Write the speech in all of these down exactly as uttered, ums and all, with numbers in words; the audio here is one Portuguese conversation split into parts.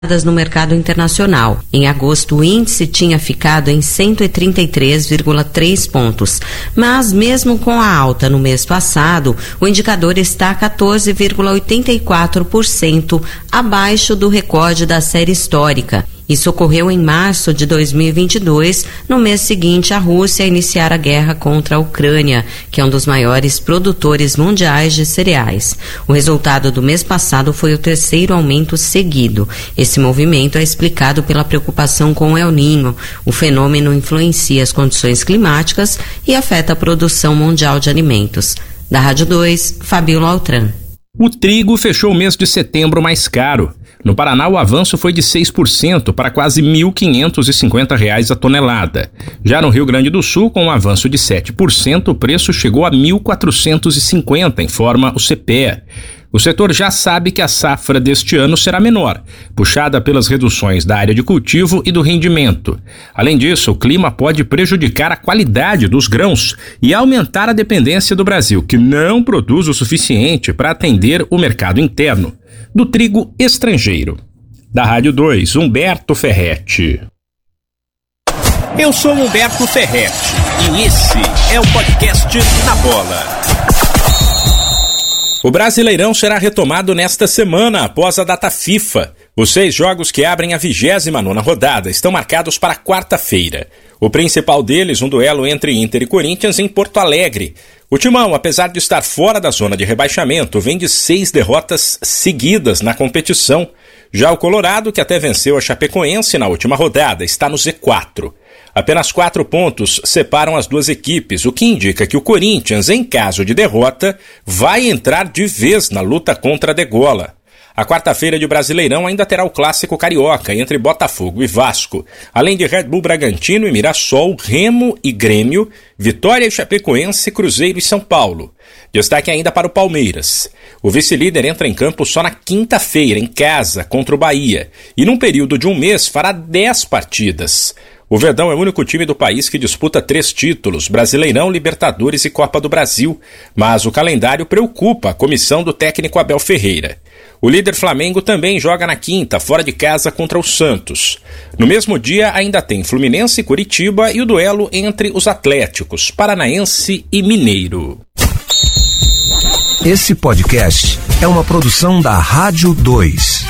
no mercado internacional. Em agosto, o índice tinha ficado em cento e trinta e três vírgula três pontos, mas mesmo com a alta no mês passado, o indicador está quatorze vírgula oitenta e quatro por cento abaixo do recorde da série histórica. Isso ocorreu em março de dois mil e vinte e dois, no mês seguinte à Rússia iniciar a guerra contra a Ucrânia, que é um dos maiores produtores mundiais de cereais. O resultado do mês passado foi o terceiro aumento seguido. Esse movimento é explicado pela preocupação com o El Niño. O fenômeno influencia as condições climáticas e afeta a produção mundial de alimentos. Da Rádio dois, Fabíola Altran. O trigo fechou o mês de setembro mais caro. No Paraná, o avanço foi de seis por cento para quase mil quinhentos e cinquenta reais a tonelada. Já no Rio Grande do Sul, com um avanço de sete por cento, o preço chegou a mil quatrocentos e cinquenta, informa o C P E A. O setor já sabe que a safra deste ano será menor, puxada pelas reduções da área de cultivo e do rendimento. Além disso, o clima pode prejudicar a qualidade dos grãos e aumentar a dependência do Brasil, que não produz o suficiente para atender o mercado interno, do trigo estrangeiro. Da Rádio dois, Humberto Ferretti. Eu sou Humberto Ferretti e esse é o podcast Na Bola. O Brasileirão será retomado nesta semana, após a data FIFA. Os seis jogos que abrem a vigésima nona rodada estão marcados para quarta-feira. O principal deles, um duelo entre Inter e Corinthians em Porto Alegre. O Timão, apesar de estar fora da zona de rebaixamento, vem de seis derrotas seguidas na competição. Já o Colorado, que até venceu a Chapecoense na última rodada, está no Z quatro. Apenas quatro pontos separam as duas equipes, o que indica que o Corinthians, em caso de derrota, vai entrar de vez na luta contra a degola. A quarta-feira de Brasileirão ainda terá o clássico carioca entre Botafogo e Vasco, além de Red Bull Bragantino e Mirassol, Remo e Grêmio, Vitória e Chapecoense, Cruzeiro e São Paulo. Destaque ainda para o Palmeiras. O vice-líder entra em campo só na quinta-feira, em casa, contra o Bahia, e num período de um mês fará dez partidas. O Verdão é o único time do país que disputa três títulos, Brasileirão, Libertadores e Copa do Brasil, mas o calendário preocupa a comissão do técnico Abel Ferreira. O líder Flamengo também joga na quinta, fora de casa, contra o Santos. No mesmo dia ainda tem Fluminense e Curitiba e o duelo entre os Atléticos, Paranaense e Mineiro. Esse podcast é uma produção da Rádio dois.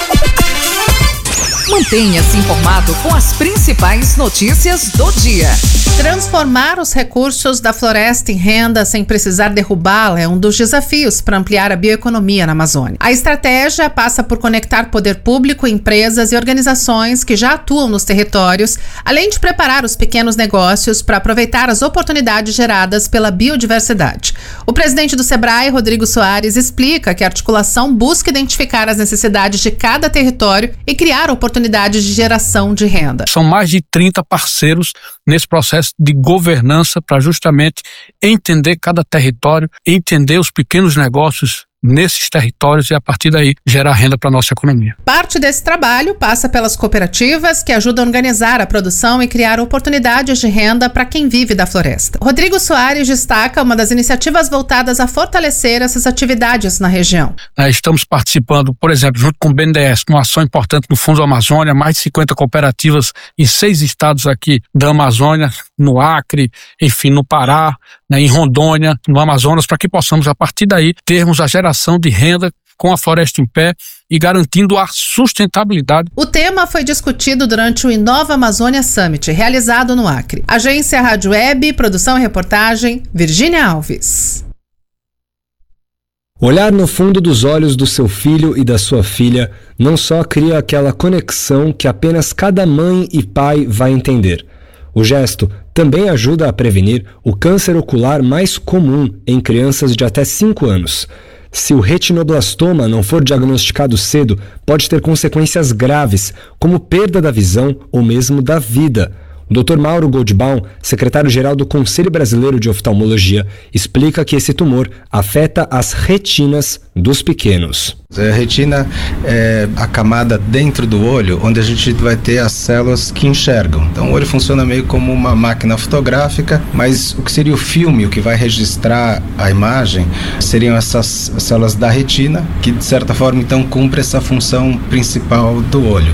Mantenha-se informado com as principais notícias do dia. Transformar os recursos da floresta em renda sem precisar derrubá-la é um dos desafios para ampliar a bioeconomia na Amazônia. A estratégia passa por conectar poder público, empresas e organizações que já atuam nos territórios, além de preparar os pequenos negócios para aproveitar as oportunidades geradas pela biodiversidade. O presidente do Sebrae, Rodrigo Soares, explica que a articulação busca identificar as necessidades de cada território e criar oportunidades de geração de renda. São mais de trinta parceiros nesse processo de governança para justamente entender cada território, entender os pequenos negócios nesses territórios e, a partir daí, gerar renda para a nossa economia. Parte desse trabalho passa pelas cooperativas, que ajudam a organizar a produção e criar oportunidades de renda para quem vive da floresta. Rodrigo Soares destaca uma das iniciativas voltadas a fortalecer essas atividades na região. Estamos participando, por exemplo, junto com o B N D E S, numa ação importante no Fundo Amazônia, mais de cinquenta cooperativas em seis estados aqui da Amazônia, no Acre, enfim, no Pará, né, em Rondônia, no Amazonas, para que possamos, a partir daí, termos a geração de renda com a floresta em pé e garantindo a sustentabilidade. O tema foi discutido durante o Inova Amazônia Summit, realizado no Acre. Agência Rádio Web, produção e reportagem, Virgínia Alves. Olhar no fundo dos olhos do seu filho e da sua filha não só cria aquela conexão que apenas cada mãe e pai vai entender. O gesto também ajuda a prevenir o câncer ocular mais comum em crianças de até cinco anos. Se o retinoblastoma não for diagnosticado cedo, pode ter consequências graves, como perda da visão ou mesmo da vida. O doutor Mauro Goldbaum, secretário-geral do Conselho Brasileiro de Oftalmologia, explica que esse tumor afeta as retinas dos pequenos. A retina é a camada dentro do olho onde a gente vai ter as células que enxergam. Então o olho funciona meio como uma máquina fotográfica, mas o que seria o filme, o que vai registrar a imagem, seriam essas células da retina, que de certa forma então cumpre essa função principal do olho.